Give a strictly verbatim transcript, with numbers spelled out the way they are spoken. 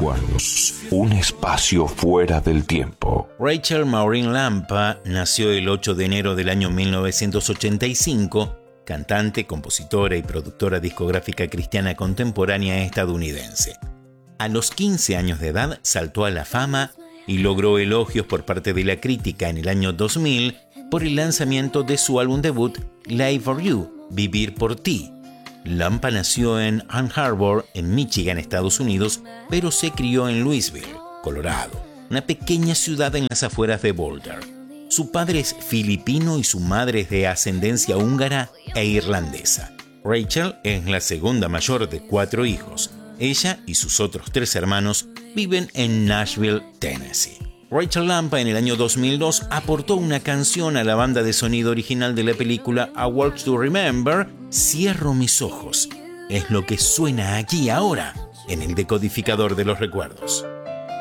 recuerdos, un espacio fuera del tiempo. Rachel Maureen Lampa nació el ocho de enero del año mil novecientos ochenta y cinco, cantante, compositora y productora discográfica cristiana contemporánea estadounidense. A los quince años de edad saltó a la fama y logró elogios por parte de la crítica en el año dos mil por el lanzamiento de su álbum debut Live for You, Vivir por Ti. Lampa nació en Ann Arbor, en Michigan, Estados Unidos, pero se crió en Louisville, Colorado, una pequeña ciudad en las afueras de Boulder. Su padre es filipino y su madre es de ascendencia húngara e irlandesa. Rachel es la segunda mayor de cuatro hijos. Ella y sus otros tres hermanos viven en Nashville, Tennessee. Rachel Lampa en el año dos mil dos aportó una canción a la banda de sonido original de la película A Walk to Remember, Cierro mis ojos. Es lo que suena aquí ahora, en el decodificador de los recuerdos.